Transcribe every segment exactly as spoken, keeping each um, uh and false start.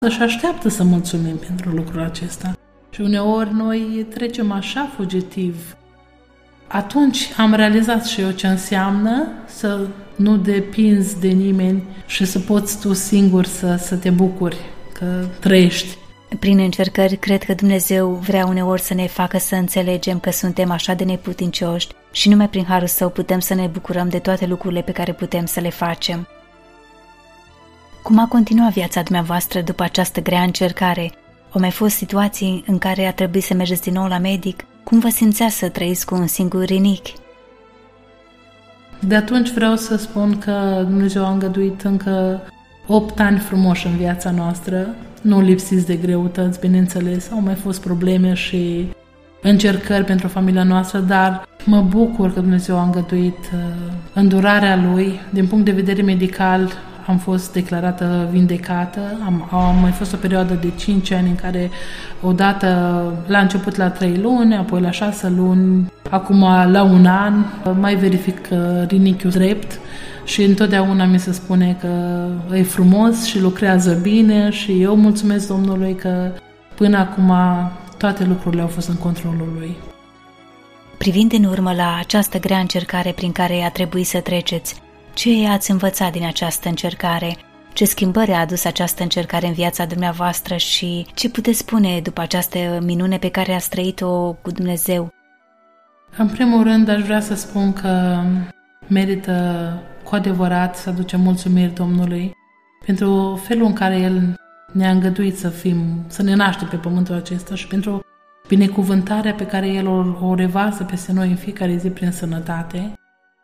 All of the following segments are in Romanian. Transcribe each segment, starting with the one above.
și așteaptă să mulțumim pentru lucrul acesta. Și uneori noi trecem așa fugitiv. Atunci am realizat și eu ce înseamnă să nu depinzi de nimeni și să poți tu singur să, să te bucuri că trăiești. Prin încercări, cred că Dumnezeu vrea uneori să ne facă să înțelegem că suntem așa de neputincioși și numai prin harul Său putem să ne bucurăm de toate lucrurile pe care putem să le facem. Cum a continuat viața dumneavoastră după această grea încercare? Au mai fost situații în care a trebuit să mergeți din nou la medic? Cum vă simțeați să trăiți cu un singur rinic? De atunci vreau să spun că Dumnezeu a îngăduit încă opt ani frumoși în viața noastră, nu lipsiți de greutăți, bineînțeles, au mai fost probleme și încercări pentru familia noastră, dar mă bucur că Dumnezeu a îngăduit îndurarea Lui. Din punct de vedere medical, am fost declarată vindecată. Am, am mai fost o perioadă de cinci ani în care odată la început la trei luni, apoi la șase luni, acum la un an, mai verific rinichiul drept și întotdeauna mi se spune că e frumos și lucrează bine și eu mulțumesc Domnului că până acum toate lucrurile au fost în controlul Lui. Privind în urmă la această grea încercare prin care a trebuit să treceți, ce ați învățat din această încercare? Ce schimbări a adus această încercare în viața dumneavoastră și ce puteți spune după această minune pe care ați trăit-o cu Dumnezeu? În primul rând, aș vrea să spun că merită cu adevărat să aducem mulțumiri Domnului pentru felul în care El ne-a îngăduit să fim, să ne naștem pe pământul acesta și pentru binecuvântarea pe care El o, o revarsă peste noi în fiecare zi prin sănătate.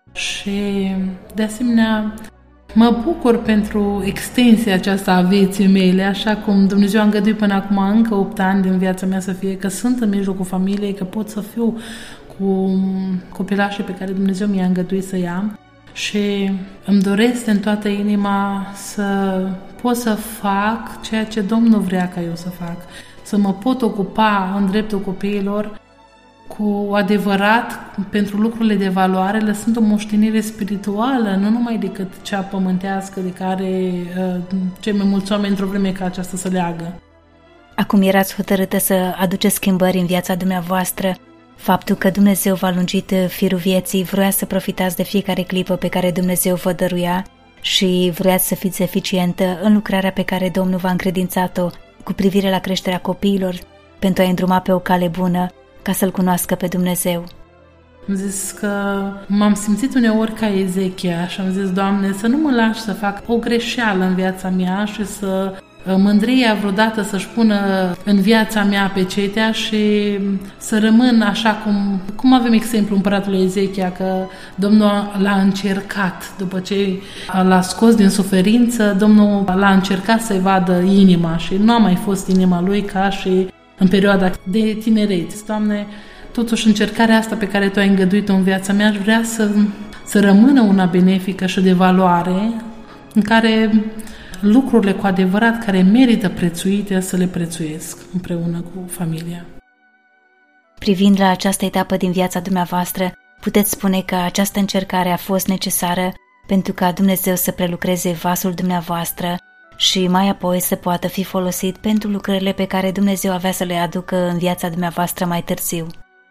Și, de asemenea, mă bucur pentru extensia aceasta a vieții mele, așa cum Dumnezeu a îngăduit până acum încă opt ani din viața mea să fie, că sunt în mijlocul familiei, că pot să fiu cu copilașii pe care Dumnezeu mi-a îngăduit să-i am și îmi doresc în toată inima să pot să fac ceea ce Domnul vrea ca eu să fac, să mă pot ocupa în dreptul copiilor cu adevărat pentru lucrurile de valoare, lăsând o moștenire spirituală, nu numai decât cea pământească de care uh, cei mai mulți oameni într-o vreme ca aceasta să leagă. Acum erați hotărâtă să aduceți schimbări în viața dumneavoastră. Faptul că Dumnezeu v-a lungit firul vieții, vroia să profitați de fiecare clipă pe care Dumnezeu vă dăruia și vroiați să fiți eficientă în lucrarea pe care Domnul v-a încredințat-o cu privire la creșterea copiilor pentru a-i îndruma pe o cale bună, ca să-L cunoască pe Dumnezeu. Am zis că m-am simțit uneori ca Ezechia și am zis, Doamne, să nu mă lași să fac o greșeală în viața mea și să mândria vreodată să-și pună în viața mea pecetea și să rămân așa cum, cum avem exemplu împăratului Ezechia, că Domnul l-a încercat, după ce l-a scos din suferință, Domnul l-a încercat să-i vadă inima și nu a mai fost inima lui ca și în perioada de tinerețe. Doamne, totuși încercarea asta pe care Tu ai îngăduit-o în viața mea, aș vrea să, să rămână una benefică și de valoare, în care lucrurile cu adevărat care merită prețuite să le prețuiesc împreună cu familia. Privind la această etapă din viața dumneavoastră, puteți spune că această încercare a fost necesară pentru ca Dumnezeu să prelucreze vasul dumneavoastră și mai apoi să poată fi folosit pentru lucrările pe care Dumnezeu avea să le aducă în viața dumneavoastră mai târziu.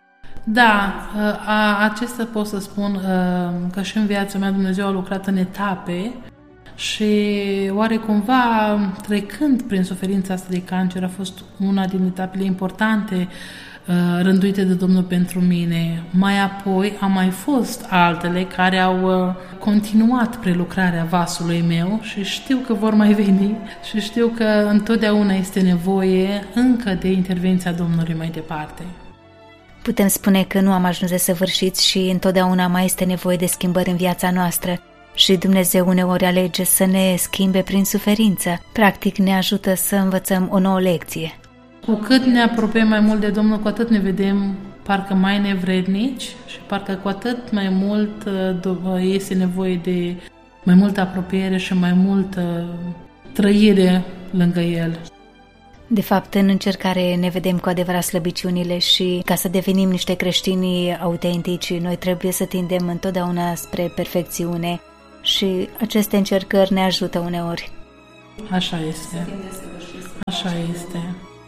Da, a, acesta pot să spun că și în viața mea Dumnezeu a lucrat în etape și oare cumva trecând prin suferința asta de cancer a fost una din etapele importante rânduite de Domnul pentru mine. Mai apoi au mai fost altele care au continuat prelucrarea vasului meu și știu că vor mai veni și știu că întotdeauna este nevoie încă de intervenția Domnului mai departe. Putem spune că nu am ajuns de săvârșiți și întotdeauna mai este nevoie de schimbări în viața noastră și Dumnezeu uneori alege să ne schimbe prin suferință. Practic ne ajută să învățăm o nouă lecție. Cu cât ne apropiem mai mult de Domnul, cu atât ne vedem parcă mai nevrednici și parcă cu atât mai mult este nevoie de mai multă apropiere și mai multă trăire lângă El. De fapt, în încercare ne vedem cu adevărat slăbiciunile și ca să devenim niște creștini autentici, noi trebuie să tindem întotdeauna spre perfecțiune și aceste încercări ne ajută uneori. Așa este. Așa este.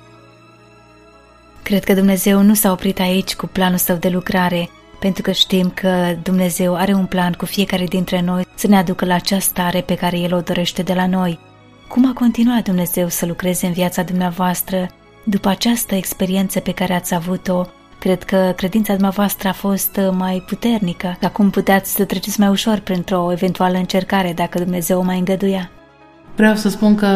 Cred că Dumnezeu nu s-a oprit aici cu planul său de lucrare, pentru că știm că Dumnezeu are un plan cu fiecare dintre noi să ne aducă la acea stare pe care El o dorește de la noi. Cum a continuat Dumnezeu să lucreze în viața dumneavoastră după această experiență pe care ați avut-o? Cred că credința dumneavoastră a fost mai puternică. Acum puteți să treceți mai ușor printr-o eventuală încercare dacă Dumnezeu o mai îngăduia. Vreau să spun că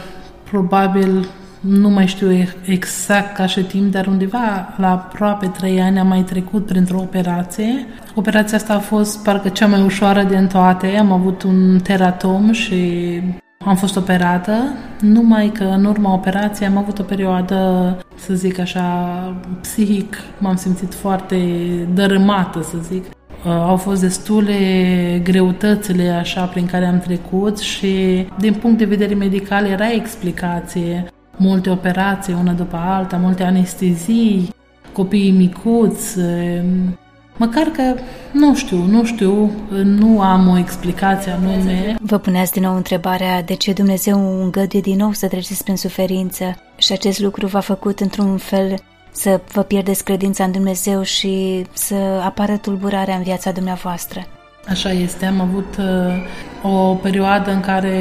probabil nu mai știu exact ca și timp, dar undeva la aproape trei ani am mai trecut printr-o operație. Operația asta a fost parcă cea mai ușoară din toate. Am avut un teratom și am fost operată, numai că în urma operației am avut o perioadă, să zic așa, psihic, m-am simțit foarte dărâmată, să zic. Au fost destule greutățile așa prin care am trecut și din punct de vedere medical era explicație. Multe operații, una după alta, multe anestezii, copiii micuți. Măcar că, nu știu, nu știu, nu am o explicație anume. Vă puneați din nou întrebarea de ce Dumnezeu îngăduie din nou să treceți prin suferință și acest lucru v-a făcut într-un fel să vă pierdeți credința în Dumnezeu și să apară tulburarea în viața dumneavoastră. Așa este, am avut uh, o perioadă în care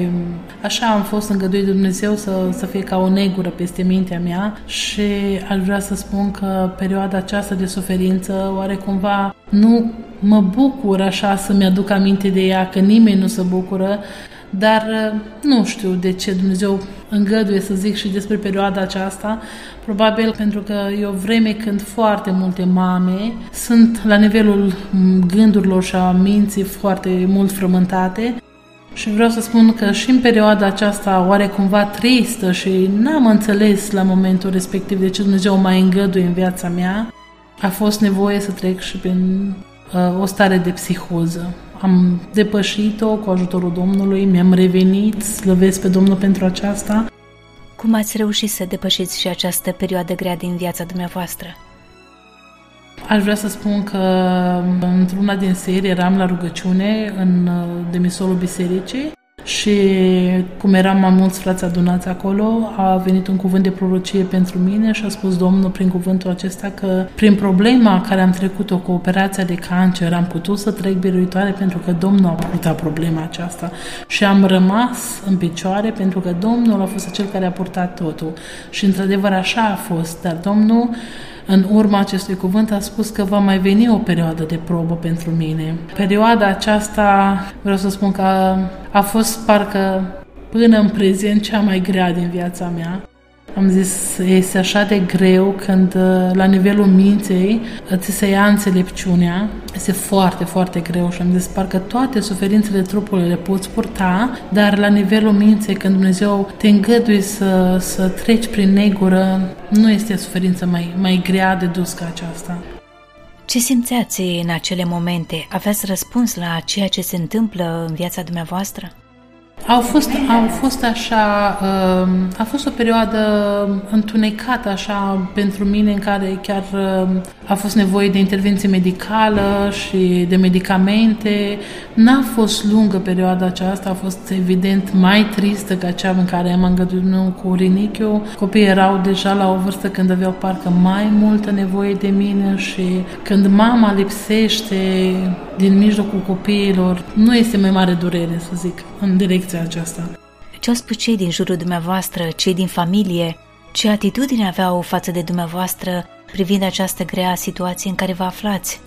așa am fost îngăduit de Dumnezeu să, să fie ca o negură peste mintea mea și aș vrea să spun că perioada aceasta de suferință oare cumva nu mă bucur așa să-mi aduc aminte de ea, că nimeni nu se bucură, dar nu știu de ce Dumnezeu îngăduie să zic și despre perioada aceasta, probabil pentru că e o vreme când foarte multe mame sunt la nivelul gândurilor și a minții foarte mult frământate și vreau să spun că și în perioada aceasta oare cumva tristă și n-am înțeles la momentul respectiv de ce Dumnezeu mai îngăduie în viața mea, a fost nevoie să trec și prin uh, o stare de psihoză. Am depășit-o cu ajutorul Domnului, mi-am revenit, slăvesc pe Domnul pentru aceasta. Cum ați reușit să depășiți și această perioadă grea din viața dumneavoastră? Aș vrea să spun că într-una din serii eram la rugăciune în demisolul bisericii și cum eram mai mulți frați adunați acolo, a venit un cuvânt de prorocie pentru mine și a spus Domnul prin cuvântul acesta că prin problema care am trecut-o cu operația de cancer am putut să trec biruitoare pentru că Domnul a purtat problema aceasta și am rămas în picioare pentru că Domnul a fost cel care a purtat totul și într-adevăr așa a fost, dar Domnul în urma acestui cuvânt a spus că va mai veni o perioadă de probă pentru mine. Perioada aceasta, vreau să spun că a fost parcă până în prezent cea mai grea din viața mea. Am zis, este așa de greu când la nivelul minței ți se ia înțelepciunea. Este foarte, foarte greu și am zis, parcă toate suferințele trupului le poți purta, dar la nivelul minței, când Dumnezeu te îngăduie să, să treci prin negură, nu este suferință mai, mai grea de dus ca aceasta. Ce simțeați în acele momente? Aveați răspuns la ceea ce se întâmplă în viața dumneavoastră? Au fost, au fost așa, a fost o perioadă întunecată așa pentru mine în care chiar a fost nevoie de intervenție medicală și de medicamente. N-a fost lungă perioada aceasta, a fost evident mai tristă ca cea în care am îngăduit cu rinichiul. Copiii erau deja la o vârstă când aveau parcă mai multă nevoie de mine și când mama lipsește din mijlocul copiilor, nu este mai mare durere, să zic, în direcția aceasta. Ce au spus cei din jurul dumneavoastră, cei din familie? Ce atitudine aveau față de dumneavoastră privind această grea situație în care vă aflați?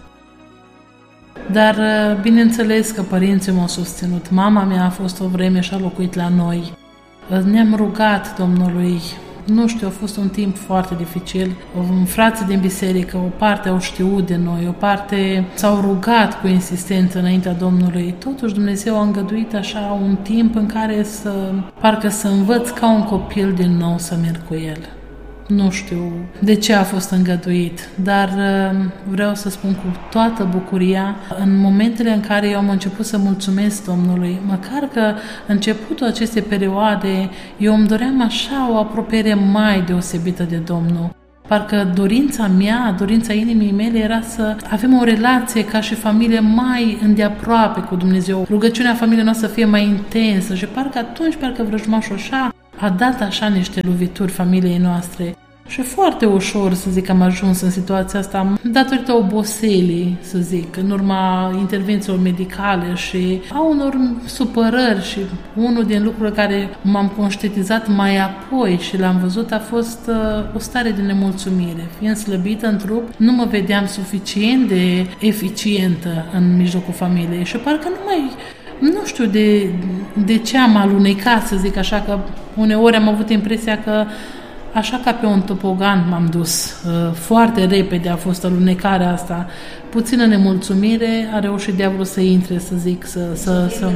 Dar, bineînțeles că părinții m-au susținut. Mama mea a fost o vreme și a locuit la noi. Ne-am rugat Domnului. Nu știu, a fost un timp foarte dificil. Frații din biserică, o parte au știut de noi, o parte s-au rugat cu insistență înaintea Domnului. Totuși Dumnezeu a îngăduit așa un timp în care să, parcă să învăț ca un copil din nou să merg cu El. Nu știu de ce a fost îngăduit, dar vreau să spun cu toată bucuria, în momentele în care eu am început să mulțumesc Domnului, măcar că începutul acestei perioade, eu îmi doream așa o apropiere mai deosebită de Domnul. Parcă dorința mea, dorința inimii mele era să avem o relație ca și familie mai îndeaproape cu Dumnezeu. Rugăciunea familiei noastre să fie mai intensă și parcă atunci, parcă vrăjmașul așa a dat așa niște lovituri familiei noastre. Și foarte ușor, să zic, am ajuns în situația asta datorită oboselii, să zic, în urma intervențiilor medicale și a unor supărări și unul din lucrurile care m-am conștientizat mai apoi și l-am văzut a fost uh, o stare de nemulțumire. Fiind slăbită în trup, nu mă vedeam suficient de eficientă în mijlocul familiei și parcă nu mai... Nu știu de, de ce am alunecat, să zic așa, că uneori am avut impresia că așa ca pe un topogan m-am dus. Uh, foarte repede a fost alunecarea asta. Puțină nemulțumire, a reușit diavolul să intre, să zic, să... să, să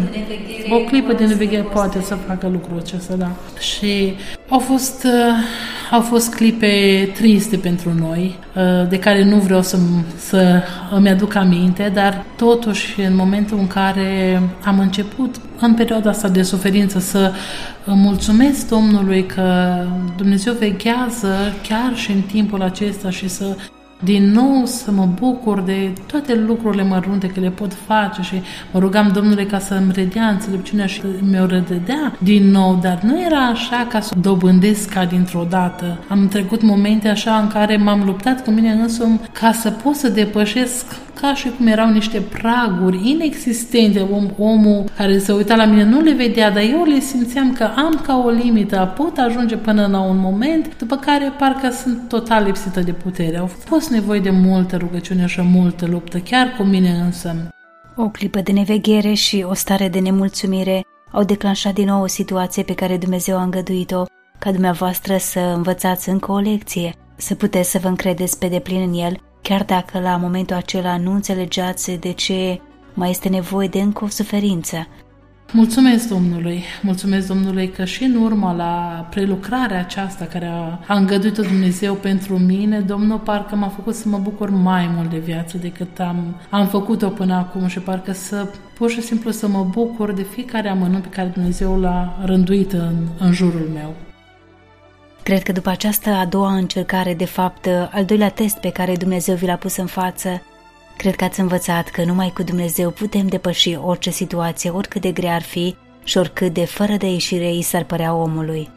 o clipă de neveghere poate să facă lucrul acesta, da. Și au fost, uh, au fost clipe triste pentru noi, uh, de care nu vreau să, să îmi aduc aminte, dar totuși în momentul în care am început în perioada asta de suferință să mulțumesc Domnului că Dumnezeu veghează chiar și în timpul acesta și să din nou să mă bucur de toate lucrurile mărunte că le pot face și mă rugam Domnule ca să-mi redea înțelepciunea și mi-o rededea din nou, dar nu era așa ca să o dobândesc ca dintr-o dată. Am trecut momente așa în care m-am luptat cu mine însumi ca să pot să depășesc ca și cum erau niște praguri inexistente. Om, omul care se uita la mine nu le vedea, dar eu le simțeam că am ca o limită, pot ajunge până la un moment, după care parcă sunt total lipsită de putere. Au fost nevoie de multă rugăciune și multă luptă, chiar cu mine însă. O clipă de neveghere și o stare de nemulțumire au declanșat din nou o situație pe care Dumnezeu a îngăduit-o ca dumneavoastră să învățați încă o lecție, să puteți să vă încredeți pe deplin în El, chiar dacă la momentul acela nu înțelegeați de ce mai este nevoie de încă o suferință. Mulțumesc Domnului, mulțumesc Domnului că și în urma la prelucrarea aceasta care a, a îngăduit-o Dumnezeu pentru mine, Domnul parcă m-a făcut să mă bucur mai mult de viață decât am, am făcut-o până acum și parcă să pur și simplu să mă bucur de fiecare amănunt pe care Dumnezeu l-a rânduit în, în jurul meu. Cred că după această a doua încercare, de fapt, al doilea test pe care Dumnezeu vi l-a pus în față, cred că ați învățat că numai cu Dumnezeu putem depăși orice situație, oricât de grea ar fi și oricât de fără de ieșire îi s-ar părea omului.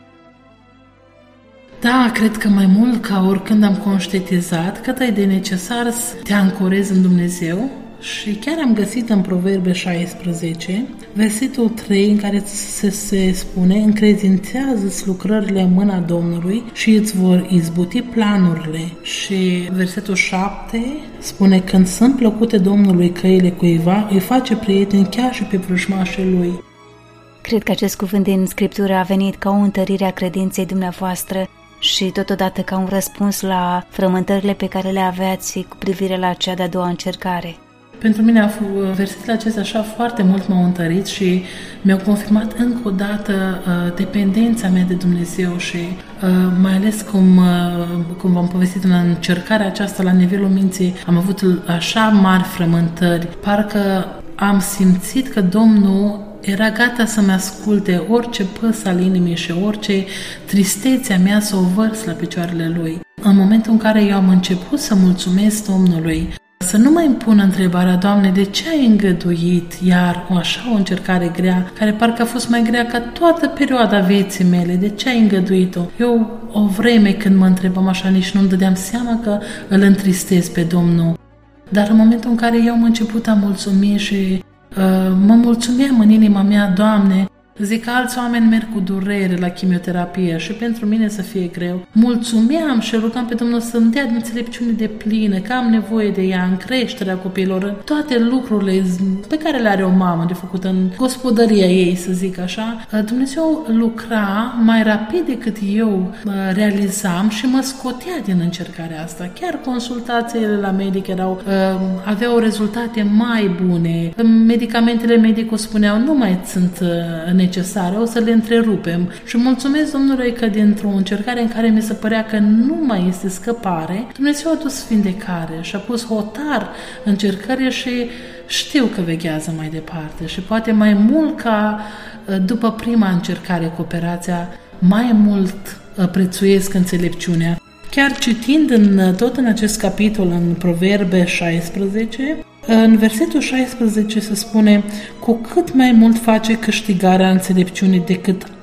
Da, cred că mai mult ca oricând am conștientizat cât e de necesar să te ancorezi în Dumnezeu. Și chiar am găsit în Proverbe șaisprezece, versetul trei, în care se, se spune: încredințează-ți lucrările în mâna Domnului și îți vor izbuti planurile. Și versetul șapte spune: când sunt plăcute Domnului căile cuiva, îi face prieteni chiar și pe vrăjmașii lui. Cred că acest cuvânt din Scriptură a venit ca o întărire a credinței dumneavoastră și totodată ca un răspuns la frământările pe care le aveați cu privire la cea de-a doua încercare. Pentru mine versetele acestea așa foarte mult m-au întărit și mi-au confirmat încă o dată uh, dependența mea de Dumnezeu și uh, mai ales cum, uh, cum v-am povestit în încercarea aceasta la nivelul minții, am avut așa mari frământări, parcă am simțit că Domnul era gata să-mi asculte orice păs al inimii și orice tristețea mea să o vărs la picioarele Lui. În momentul în care eu am început să mulțumesc Domnului, să nu mai îmi pun întrebarea: Doamne, de ce ai îngăduit iar o așa o încercare grea, care parcă a fost mai grea ca toată perioada vieții mele? De ce ai îngăduit-o? Eu o vreme când mă întrebam așa, nici nu-mi dădeam seama că îl întristez pe Domnul. Dar în momentul în care eu am început a mulțumi și uh, mă mulțumeam în inima mea: Doamne, zic că alți oameni merg cu durere la chimioterapie și pentru mine să fie greu. Mulțumeam și rugam pe Domnul să-mi dea înțelepciune de plină, că am nevoie de ea în creșterea copiilor, în toate lucrurile pe care le are o mamă de făcut în gospodăria ei, să zic așa. Dumnezeu lucra mai rapid decât eu realizam și mă scotea din încercarea asta. Chiar consultațiile la medic erau, aveau rezultate mai bune. Medicamentele medicul spuneau: nu mai sunt necesare, o să le întrerupem. Și mulțumesc Domnului că dintr-o încercare în care mi se părea că nu mai este scăpare, Dumnezeu a dus vindecare și a pus hotar încercării și știu că veghează mai departe. Și poate mai mult ca după prima încercare cu operația, mai mult prețuiesc înțelepciunea. Chiar citind în, tot în acest capitol, în Proverbe șaisprezece, în versetul șaisprezece se spune: cu cât mai mult face câștigarea înțelepciunii decât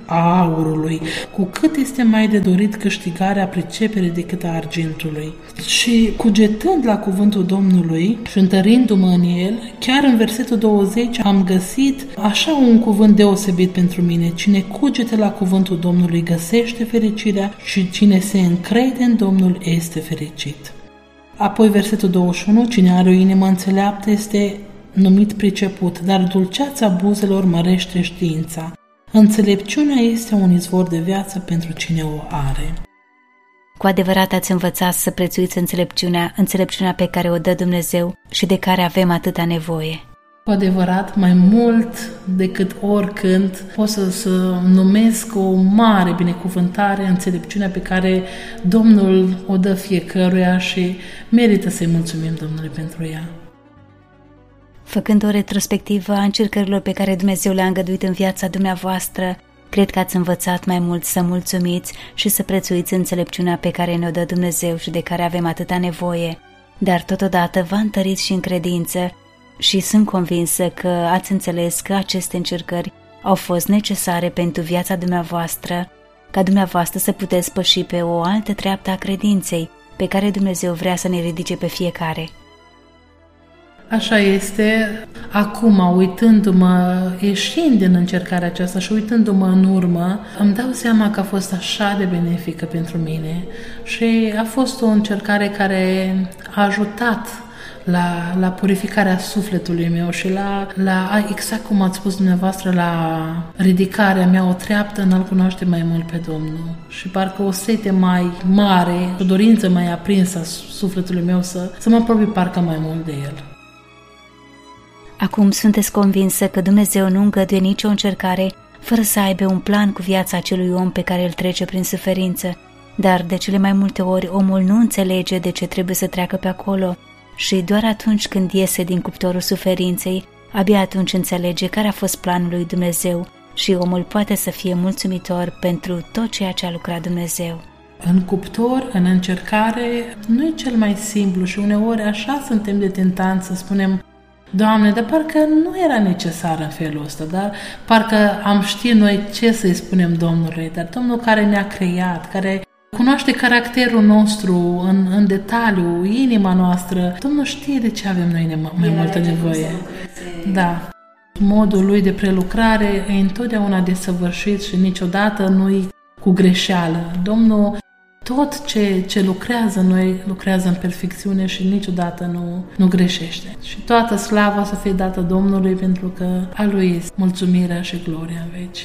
a aurului, cu cât este mai de dorit câștigarea priceperii decât a argintului. Și cugetând la cuvântul Domnului și întărindu-mă în el, chiar în versetul douăzeci am găsit așa un cuvânt deosebit pentru mine: cine cugete la cuvântul Domnului găsește fericirea și cine se încrede în Domnul este fericit. Apoi versetul douăzeci și unu, cine are o inimă înțeleaptă este numit priceput, dar dulceața buzelor mărește știința. Înțelepciunea este un izvor de viață pentru cine o are. Cu adevărat ați învățat să prețuiți înțelepciunea, înțelepciunea pe care o dă Dumnezeu și de care avem atâta nevoie. Cu adevărat, mai mult decât oricând, pot să, să numesc o mare binecuvântare înțelepciunea pe care Domnul o dă fiecăruia și merită să-i mulțumim Domnului pentru ea. Făcând o retrospectivă a încercărilor pe care Dumnezeu le-a îngăduit în viața dumneavoastră, cred că ați învățat mai mult să mulțumiți și să prețuiți înțelepciunea pe care ne-o dă Dumnezeu și de care avem atâta nevoie, dar totodată v-a întărit și în credință și sunt convinsă că ați înțeles că aceste încercări au fost necesare pentru viața dumneavoastră, ca dumneavoastră să puteți păși pe o altă treaptă a credinței pe care Dumnezeu vrea să ne ridice pe fiecare. Așa este. Acum, uitându-mă, ieșind din încercarea aceasta și uitându-mă în urmă, îmi dau seama că a fost așa de benefică pentru mine și a fost o încercare care a ajutat la, la purificarea sufletului meu și la, la, exact cum ați spus dumneavoastră, la ridicarea mea o treaptă în a-L cunoaște mai mult pe Domnul. Și parcă o sete mai mare, o dorință mai aprinsă a sufletului meu să, să mă apropii parcă mai mult de El. Acum sunteți convinsă că Dumnezeu nu îngăduie nicio încercare fără să aibă un plan cu viața acelui om pe care îl trece prin suferință, dar de cele mai multe ori omul nu înțelege de ce trebuie să treacă pe acolo și doar atunci când iese din cuptorul suferinței, abia atunci înțelege care a fost planul lui Dumnezeu și omul poate să fie mulțumitor pentru tot ceea ce a lucrat Dumnezeu. În cuptor, în încercare, nu e cel mai simplu și uneori așa suntem de tentanți să spunem: Doamne, dar parcă nu era necesar în felul ăsta, dar parcă am ști noi ce să-i spunem Domnului, dar Domnul care ne-a creat, care cunoaște caracterul nostru în, în detaliu, inima noastră, Domnul știe de ce avem noi mai multă nevoie. Da. Modul lui de prelucrare e întotdeauna desăvârșit și niciodată nu-i cu greșeală. Domnul tot ce, ce lucrează noi, lucrează în perfecțiune și niciodată nu, nu greșește. Și toată slava să fie dată Domnului, pentru că a Lui este mulțumirea și gloria în veci.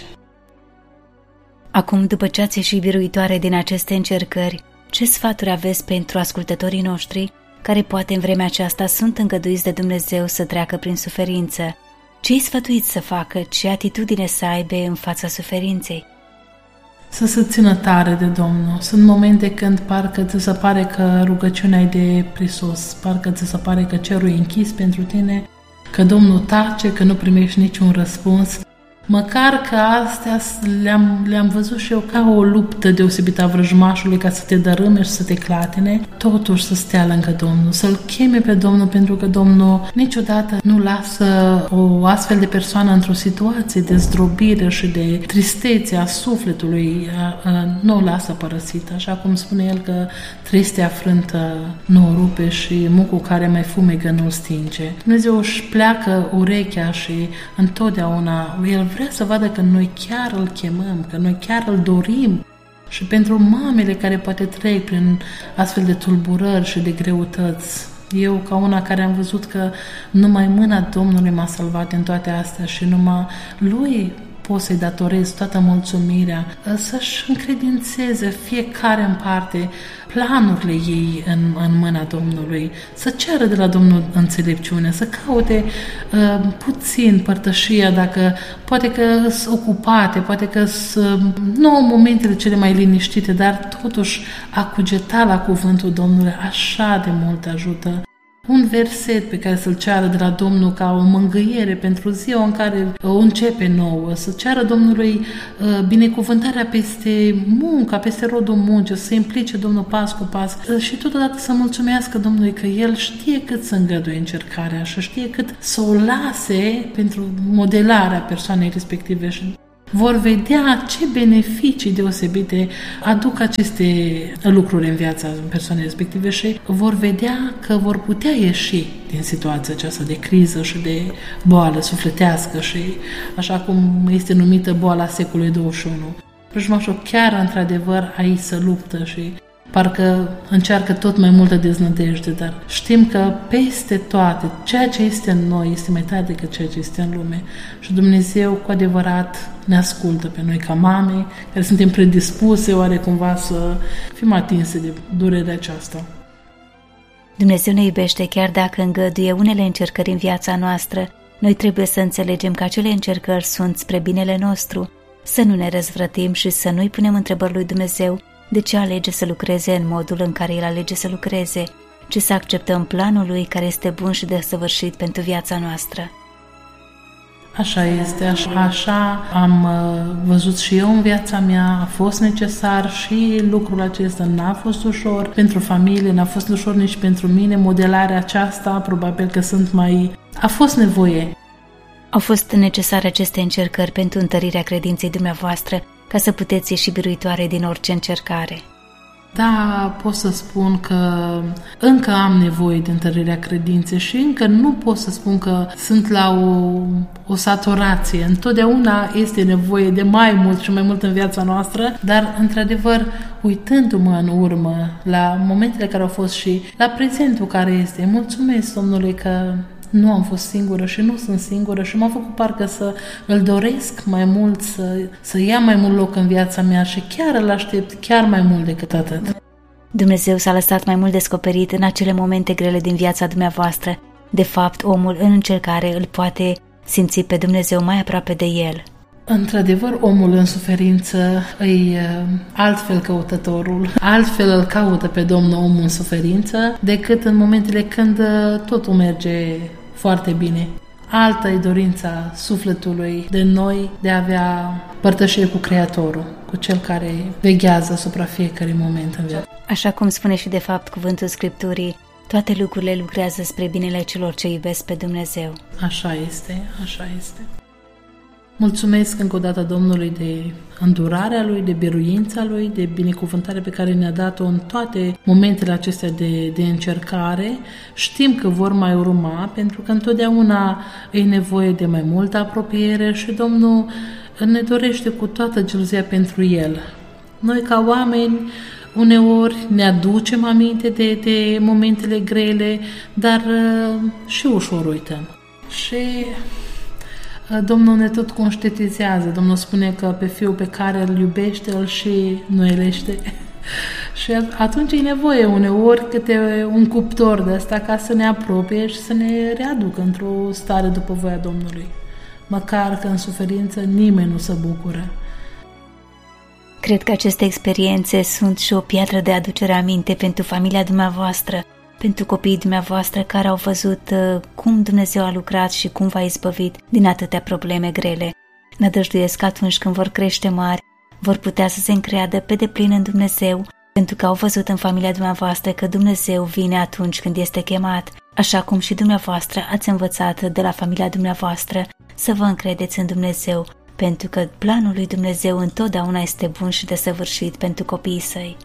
Acum, după ce ați ieșit biruitoare din aceste încercări, ce sfaturi aveți pentru ascultătorii noștri, care poate în vremea aceasta sunt îngăduiți de Dumnezeu să treacă prin suferință? Ce îi sfătuiți să facă? Ce atitudine să aibă în fața suferinței? Să se țină tare de Domnul. Sunt momente când parcă ți se pare că rugăciunea e de prisos, parcă ți se pare că cerul e închis pentru tine, că Domnul tace, că nu primești niciun răspuns. Măcar că astea le-am, le-am văzut și eu ca o luptă deosebită a vrăjmașului ca să te dărâme și să te clatine, totuși să stea lângă Domnul, să-L cheme pe Domnul, pentru că Domnul niciodată nu lasă o astfel de persoană într-o situație de zdrobire și de tristețe a sufletului, a, a, nu o lasă părăsită, așa cum spune El că tristea frântă nu o rupe și mucul care mai fumegă nu-l stinge. Dumnezeu își pleacă urechea și întotdeauna El vrea să vadă că noi chiar îl chemăm, că noi chiar îl dorim. Și pentru mamele care poate trec prin astfel de tulburări și de greutăți, eu ca una care am văzut că numai mâna Domnului m-a salvat în toate astea și numai Lui pot să-i datorez toată mulțumirea, să-și încredințeze fiecare în parte planurile ei în, în mâna Domnului, să ceară de la Domnul înțelepciune, să caute uh, puțin părtășia, dacă poate că sunt ocupate, poate că sunt nu momentele cele mai liniștite, dar totuși a cugeta la cuvântul Domnului așa de mult ajută. Un verset pe care să-l ceară de la Domnul ca o mângâiere pentru ziua în care o începe nouă, să ceară Domnului uh, binecuvântarea peste munca, peste rodul muncii, să se implice Domnul pas cu pas uh, și totodată să mulțumească Domnului că El știe cât să îngăduie încercarea și știe cât să o lase pentru modelarea persoanei respective și vor vedea ce beneficii deosebite aduc aceste lucruri în viața persoanei respective și vor vedea că vor putea ieși din situația aceasta de criză și de boală sufletească și așa cum este numită boala secolului douăzeci și unu. Vrăjmașul chiar într-adevăr aici se luptă și parcă încearcă tot mai multă deznădejde, dar știm că peste toate, ceea ce este în noi este mai tare decât ceea ce este în lume. Și Dumnezeu cu adevărat ne ascultă pe noi ca mame, care suntem predispuse oarecumva să fim atinse de durerea aceasta. Dumnezeu ne iubește chiar dacă îngăduie unele încercări în viața noastră. Noi trebuie să înțelegem că acele încercări sunt spre binele nostru, să nu ne răzvrătim și să nu-i punem întrebări lui Dumnezeu de ce alege să lucreze în modul în care El alege să lucreze, ci să acceptăm planul Lui care este bun și desăvârșit pentru viața noastră. Așa este, așa, așa am uh, văzut și eu în viața mea, a fost necesar și lucrul acesta n-a fost ușor pentru familie, n-a fost ușor nici pentru mine, modelarea aceasta, probabil că sunt mai... a fost nevoie. Au fost necesare aceste încercări pentru întărirea credinței dumneavoastră, ca să puteți ieși biruitoare din orice încercare. Da, pot să spun că încă am nevoie de întărirea credinței și încă nu pot să spun că sunt la o, o saturație. Întotdeauna este nevoie de mai mult și mai mult în viața noastră, dar, într-adevăr, uitându-mă în urmă la momentele care au fost și la prezentul care este, mulțumesc Domnului că nu am fost singură și nu sunt singură și m-a făcut parcă să îl doresc mai mult, să, să ia mai mult loc în viața mea și chiar îl aștept chiar mai mult decât atât. Dumnezeu s-a lăsat mai mult descoperit în acele momente grele din viața dumneavoastră. De fapt, omul în încercare îl poate simți pe Dumnezeu mai aproape de el. Într-adevăr, omul în suferință îi altfel căutătorul, altfel îl caută pe Domnul omul în suferință decât în momentele când totul merge foarte bine. Alta e dorința sufletului de noi de a avea părtășie cu Creatorul, cu Cel care veghează asupra fiecărui moment în viață. Așa cum spune și de fapt cuvântul Scripturii, toate lucrurile lucrează spre binele celor ce iubesc pe Dumnezeu. Așa este, așa este. Mulțumesc încă o dată Domnului de îndurarea Lui, de biruința Lui, de binecuvântarea pe care ne-a dat-o în toate momentele acestea de, de încercare. Știm că vor mai urma, pentru că întotdeauna e nevoie de mai multă apropiere și Domnul ne dorește cu toată gelozia pentru El. Noi ca oameni uneori ne aducem aminte de, de momentele grele, dar uh, și ușor uităm. Și Domnul ne tot conștientizează. Domnul spune că pe Fiul pe care îl iubește, îl și înnoilește. Și atunci e nevoie uneori câte un cuptor de ăsta ca să ne apropie și să ne readucă într-o stare după voia Domnului. Măcar că în suferință nimeni nu se bucură. Cred că aceste experiențe sunt și o piatră de aducere aminte pentru familia dumneavoastră, pentru copiii dumneavoastră care au văzut uh, cum Dumnezeu a lucrat și cum v-a izbăvit din atâtea probleme grele. Nădăjduiesc că atunci când vor crește mari, vor putea să se încreadă pe deplin în Dumnezeu, pentru că au văzut în familia dumneavoastră că Dumnezeu vine atunci când este chemat, așa cum și dumneavoastră ați învățat de la familia dumneavoastră să vă încredeți în Dumnezeu, pentru că planul lui Dumnezeu întotdeauna este bun și desăvârșit pentru copiii săi.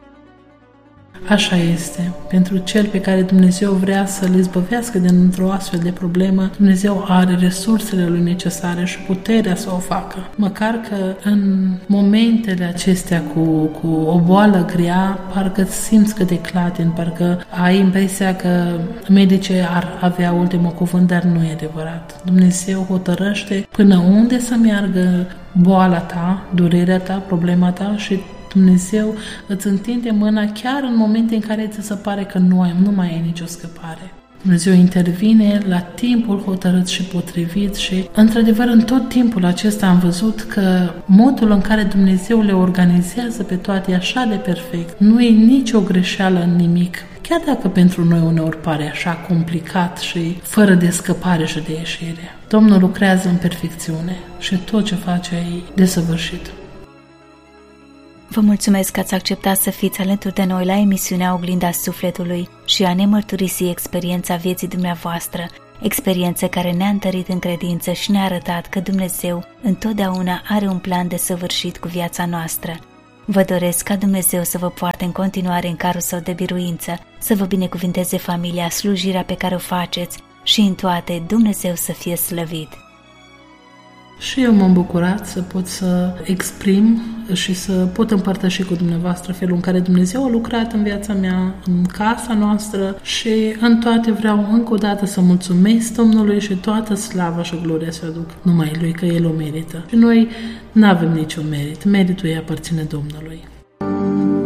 Așa este. Pentru cel pe care Dumnezeu vrea să-l izbăvească dintr-o astfel de problemă, Dumnezeu are resursele lui necesare și puterea să o facă. Măcar că în momentele acestea cu, cu o boală grea, parcă simți că te clatin, parcă ai impresia că medicii ar avea ultimul cuvânt, dar nu e adevărat. Dumnezeu hotărăște până unde să meargă boala ta, durerea ta, problema ta și Dumnezeu îți întinde mâna chiar în momente în care ți se pare că nu, ai, nu mai ai nicio scăpare. Dumnezeu intervine la timpul hotărât și potrivit și, într-adevăr, în tot timpul acesta am văzut că modul în care Dumnezeu le organizează pe toate e așa de perfect. Nu e nicio greșeală în nimic. Chiar dacă pentru noi uneori pare așa complicat și fără de scăpare și de ieșire. Domnul lucrează în perfecțiune și tot ce face e desăvârșit. Vă mulțumesc că ați acceptat să fiți alături de noi la emisiunea Oglinda Sufletului și a ne mărturisi experiența vieții dumneavoastră. experiență care ne-a întărit în credință și ne-a arătat că Dumnezeu întotdeauna are un plan desăvârșit cu viața noastră. Vă doresc ca Dumnezeu să vă poarte în continuare în carul său de biruință, să vă binecuvinteze familia, slujirea pe care o faceți și în toate Dumnezeu să fie slăvit. Și eu m-am bucurat să pot să exprim și să pot împărtăși cu dumneavoastră felul în care Dumnezeu a lucrat în viața mea, în casa noastră și în toate vreau încă o dată să mulțumesc Domnului și toată slava și gloria să o aduc numai Lui, că El o merită. Și noi nu avem niciun merit, meritul ei aparține Domnului.